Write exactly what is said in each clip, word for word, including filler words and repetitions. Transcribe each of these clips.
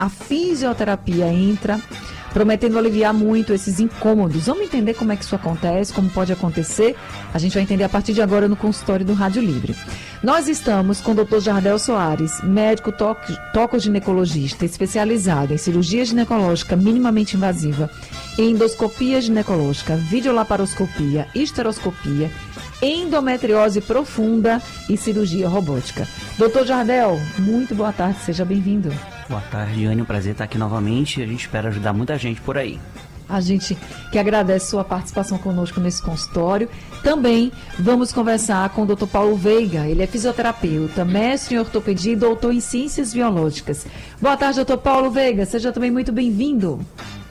a fisioterapia entra, prometendo aliviar muito esses incômodos. Vamos entender como é que isso acontece, como pode acontecer. A gente vai entender a partir de agora no consultório do Rádio Livre. Nós estamos com o doutor Jardel Soares, médico tocoginecologista, especializado em cirurgia ginecológica minimamente invasiva, endoscopia ginecológica, videolaparoscopia, histeroscopia, endometriose profunda e cirurgia robótica. doutor Jardel, muito boa tarde, seja bem-vindo. Boa tarde, Anny, um prazer estar aqui novamente. A gente espera ajudar muita gente por aí. A gente que agradece sua participação conosco nesse consultório. Também vamos conversar com o doutor Paulo Veiga. Ele é fisioterapeuta, mestre em ortopedia e doutor em ciências biológicas. Boa tarde, doutor Paulo Veiga. Seja também muito bem-vindo.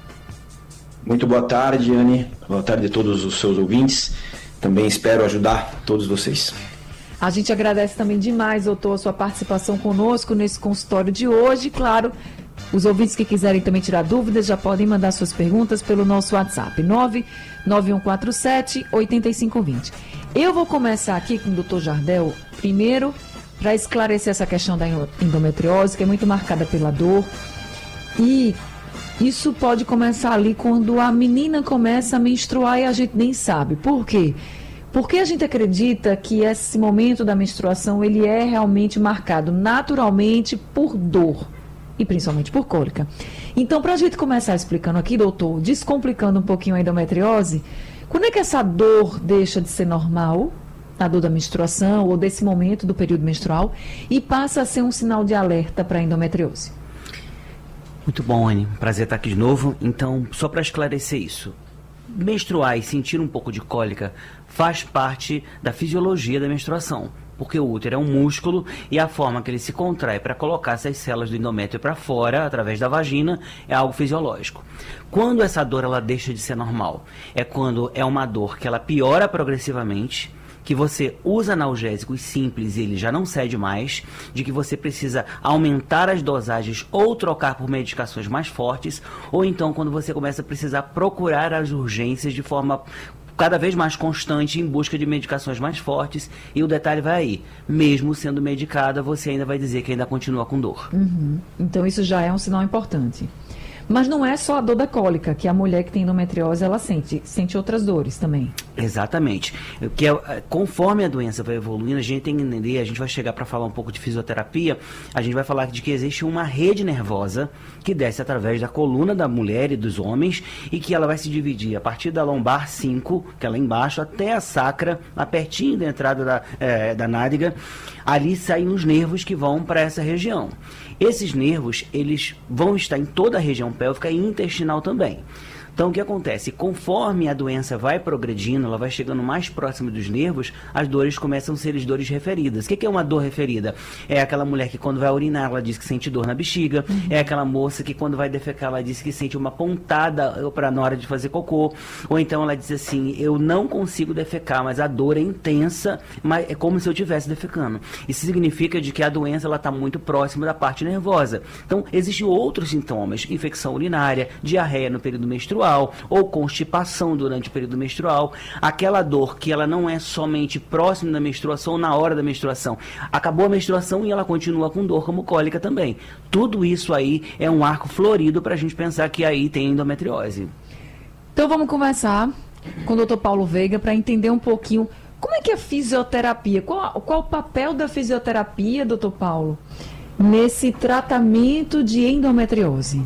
Muito boa tarde, Anny. Boa tarde a todos os seus ouvintes. Também espero ajudar todos vocês. A gente agradece também demais, doutor, a sua participação conosco nesse consultório de hoje. Claro, os ouvintes que quiserem também tirar dúvidas já podem mandar suas perguntas pelo nosso WhatsApp, nove nove um quatro sete, oito cinco dois zero. Eu vou começar aqui com o doutor Jardel, primeiro, para esclarecer essa questão da endometriose, que é muito marcada pela dor. E isso pode começar ali quando a menina começa a menstruar e a gente nem sabe. Por quê? Porque a gente acredita que esse momento da menstruação ele é realmente marcado naturalmente por dor e principalmente por cólica. Então, para a gente começar explicando aqui, doutor, descomplicando um pouquinho a endometriose, quando é que essa dor deixa de ser normal, a dor da menstruação ou desse momento do período menstrual, e passa a ser um sinal de alerta para a endometriose? Muito bom, Anny. Prazer estar aqui de novo. Então, só para esclarecer isso, menstruar e sentir um pouco de cólica faz parte da fisiologia da menstruação, porque o útero é um músculo e a forma que ele se contrai para colocar essas células do endométrio para fora, através da vagina, é algo fisiológico. Quando essa dor ela deixa de ser normal? É quando é uma dor que ela piora progressivamente, que você usa analgésicos simples e ele já não cede mais, de que você precisa aumentar as dosagens ou trocar por medicações mais fortes, ou então quando você começa a precisar procurar as urgências de forma cada vez mais constante em busca de medicações mais fortes, e o detalhe vai aí, mesmo sendo medicada, você ainda vai dizer que ainda continua com dor. Uhum. Então isso já é um sinal importante. Mas não é só a dor da cólica que a mulher que tem endometriose ela sente, sente outras dores também. Exatamente. Que é, conforme a doença vai evoluindo, a gente tem que entender, a gente vai chegar para falar um pouco de fisioterapia, a gente vai falar de que existe uma rede nervosa que desce através da coluna da mulher e dos homens e que ela vai se dividir a partir da lombar cinco, que é lá embaixo, até a sacra, lá pertinho da entrada da, é, da nádega. Ali saem os nervos que vão para essa região. Esses nervos, eles vão estar em toda a região pélvica e intestinal também. Então, o que acontece? Conforme a doença vai progredindo, ela vai chegando mais próxima dos nervos, as dores começam a ser as dores referidas. O que é uma dor referida? É aquela mulher que quando vai urinar, ela diz que sente dor na bexiga. Uhum. É aquela moça que quando vai defecar, ela diz que sente uma pontada pra, na hora de fazer cocô. Ou então ela diz assim, eu não consigo defecar, mas a dor é intensa, mas é como se eu estivesse defecando. Isso significa de que a doença está muito próxima da parte nervosa. Então, existem outros sintomas, infecção urinária, diarreia no período menstrual, ou constipação durante o período menstrual, aquela dor que ela não é somente próxima da menstruação, na hora da menstruação. Acabou a menstruação e ela continua com dor, como cólica também. Tudo isso aí é um arco florido para a gente pensar que aí tem endometriose. Então vamos conversar com o doutor Paulo Veiga para entender um pouquinho como é que é a fisioterapia, qual, qual o papel da fisioterapia, doutor Paulo, nesse tratamento de endometriose.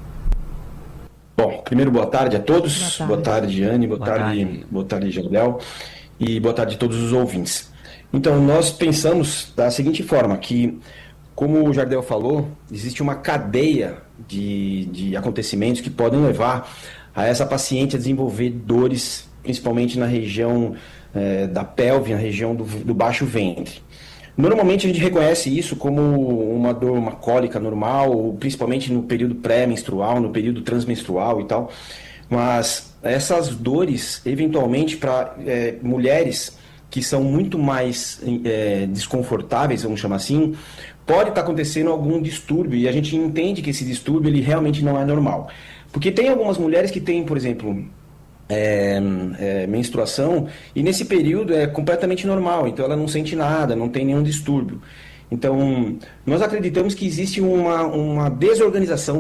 Bom, primeiro boa tarde a todos, boa tarde, boa tarde Anny, boa, boa tarde, tarde, boa tarde Jardel e boa tarde a todos os ouvintes. Então, nós pensamos da seguinte forma, que como o Jardel falou, existe uma cadeia de, de acontecimentos que podem levar a essa paciente a desenvolver dores, principalmente na região eh, da pelve, na região do, do baixo ventre. Normalmente a gente reconhece isso como uma dor, uma cólica normal, principalmente no período pré-menstrual, no período transmenstrual e tal. Mas essas dores, eventualmente, para é, mulheres que são muito mais é, desconfortáveis, vamos chamar assim, pode estar acontecendo algum distúrbio e a gente entende que esse distúrbio ele realmente não é normal. Porque tem algumas mulheres que têm, por exemplo, É, é, menstruação, e nesse período é completamente normal, então ela não sente nada, não tem nenhum distúrbio. Então, nós acreditamos que existe uma, uma desorganização